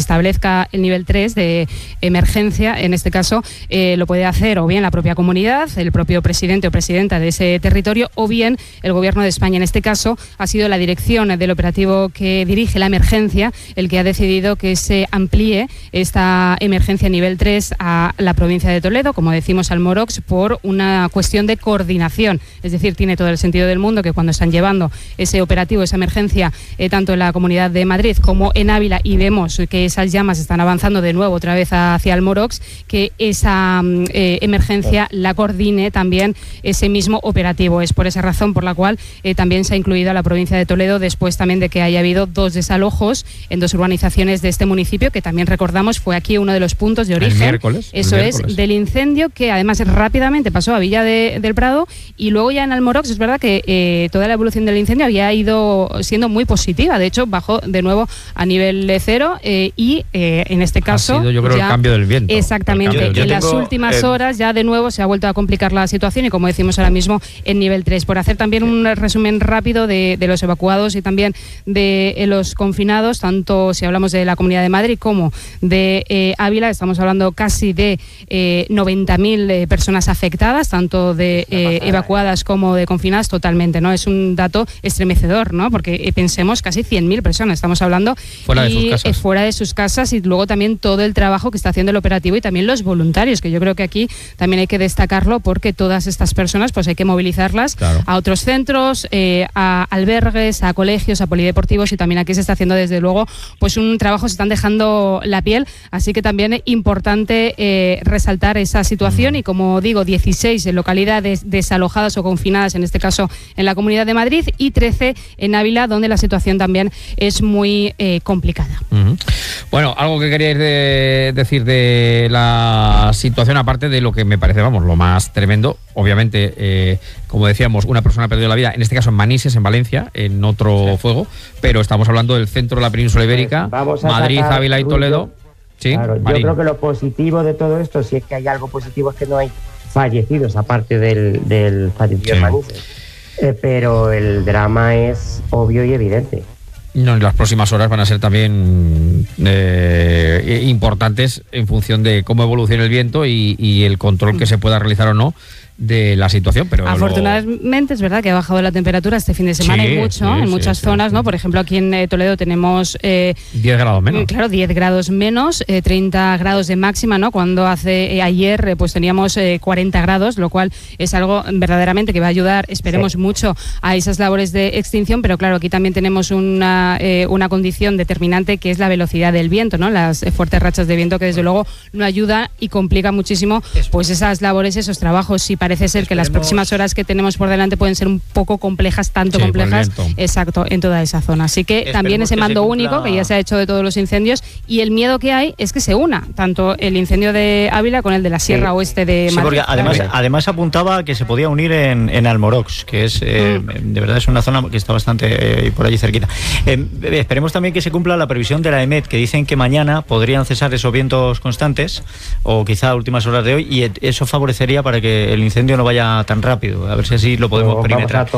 establezca el nivel 3 de emergencia, en este caso lo puede hacer o bien la propia comunidad, el propio presidente o presidenta de ese territorio, o bien el Gobierno de España. En este caso ha sido la dirección del operativo que dirige la emergencia el que ha decidido que se amplíe esta emergencia nivel 3 a la provincia de Toledo, como decimos al Morox, por una cuestión de coordinación. Es decir, tiene todo el sentido del mundo que cuando están llevando ese operativo, esa emergencia, tanto en la Comunidad de Madrid como en Ávila, y vemos que esas llamas están avanzando de nuevo otra vez hacia el Morox, que esa emergencia la coordine también ese mismo operativo. Es por esa razón por la cual también se ha incluido a la provincia de Toledo, después también de que haya habido 2 desalojos en 2 urbanizaciones de este municipio, que también recordamos fue aquí uno de los puntos de origen. El miércoles. Del incendio, que además rápidamente pasó a Villa del Prado, y luego ya en Almorox es verdad que toda la evolución del incendio había ido siendo muy positiva. De hecho, bajó de nuevo a nivel 0 y en este caso ha sido, yo creo, ya, el cambio del viento. Exactamente. En las últimas horas ya de nuevo se ha vuelto a complicar la situación y, como decimos ahora mismo, en nivel 3. Por hacer también un resumen rápido de los evacuados y también de los confinados, tanto si hablamos de la Comunidad de Madrid como de Ávila, estamos hablando casi de 90.000 personas afectadas, tanto de evacuadas como de confinadas totalmente, ¿no? Es un dato estremecedor, ¿no? Porque pensemos, casi 100.000 personas estamos hablando fuera de sus casas, y luego también todo el trabajo que está haciendo el operativo y también los voluntarios, que yo creo que aquí también hay que destacarlo, porque todas estas personas pues hay que movilizarlas a otros centros, a albergues, a colegios, a polideportivos, y también aquí se está haciendo desde luego pues un trabajo, se están dejando la piel, así que también es importante resaltar esa situación. Y como digo, 16 localidades desalojadas o confinadas, en este caso en la Comunidad de Madrid, y 13 en Ávila, donde la situación también es muy complicada. Bueno, algo que queríais decir de la situación, aparte de lo que me parece, vamos, lo más tremendo, obviamente, como decíamos, una persona ha perdido la vida, en este caso en Manises, en Valencia, en otro fuego, pero estamos hablando del centro de la península ibérica, Madrid, Ávila y Toledo. Sí, claro, yo creo que lo positivo de todo esto, si es que hay algo positivo, es que no hay fallecidos, aparte del fallecido en Manises. Pero el drama es obvio y evidente. No, en las próximas horas van a ser también importantes en función de cómo evolucione el viento y el control que se pueda realizar o no de la situación, pero afortunadamente es verdad que ha bajado la temperatura este fin de semana, en muchas zonas, ¿no? Por ejemplo, aquí en Toledo tenemos 10 grados menos. Claro, 10 grados menos, 30 grados de máxima, ¿no? Cuando ayer pues teníamos 40 grados, lo cual es algo verdaderamente que va a ayudar, esperemos mucho, a esas labores de extinción. Pero claro, aquí también tenemos una condición determinante, que es la velocidad del viento, ¿no? Las fuertes rachas de viento, que desde luego no ayuda y complica muchísimo pues esas labores, esos trabajos. Y parece ser que las próximas horas que tenemos por delante pueden ser un poco complejas, exacto, en toda esa zona. Así que también ese mando único, que ya se ha hecho de todos los incendios, y el miedo que hay es que se una tanto el incendio de Ávila con el de la Sierra Oeste de Madrid. Porque además apuntaba que se podía unir en Almorox, que es de verdad es una zona que está bastante por allí cerquita. Esperemos también que se cumpla la previsión de la EMET, que dicen que mañana podrían cesar esos vientos constantes, o quizá a últimas horas de hoy, y eso favorecería para que el incendio no vaya tan rápido, a ver si así lo podemos perimetrar.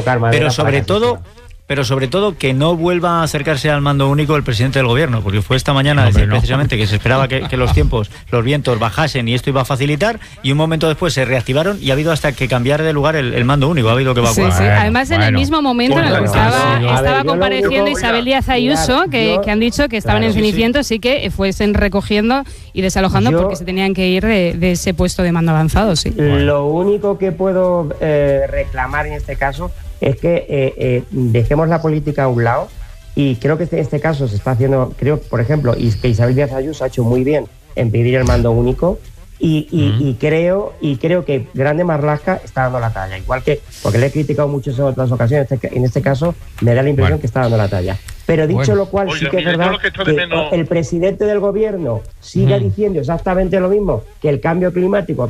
Pero sobre todo que no vuelva a acercarse al mando único el presidente del gobierno, porque fue esta mañana precisamente que se esperaba que los vientos bajasen y esto iba a facilitar, y un momento después se reactivaron y ha habido hasta que cambiar de lugar el mando único, ha habido que evacuar. Sí. Además, en el mismo momento en el que estaba compareciendo Isabel Díaz Ayuso, que han dicho que estaban en Cenicientos y que fuesen recogiendo y desalojando porque se tenían que ir de ese puesto de mando avanzado. Lo único que puedo reclamar en este caso es que dejemos la política a un lado, y creo que en este caso se está haciendo, por ejemplo, y que Isabel Díaz Ayuso ha hecho muy bien en pedir el mando único, y creo que Grande Marlaska está dando la talla, igual que, porque le he criticado mucho en otras ocasiones, en este caso me da la impresión que está dando la talla. Pero dicho lo cual, sí que es verdad que el presidente del gobierno siga diciendo exactamente lo mismo, que el cambio climático,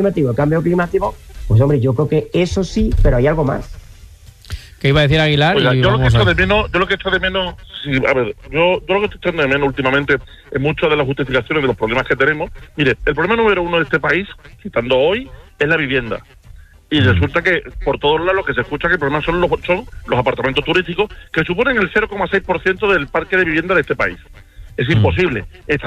pues hombre, yo creo que eso sí, pero hay algo más. ¿Qué iba a decir Aguilar? Oiga, yo lo que echo de menos, yo lo que estoy echando de menos últimamente es muchas de las justificaciones de los problemas que tenemos. Mire, el problema número uno de este país, quitando hoy, es la vivienda. Y resulta que por todos lados lo que se escucha que el problema son los apartamentos turísticos, que suponen el 0,6% del parque de vivienda de este país. Es imposible.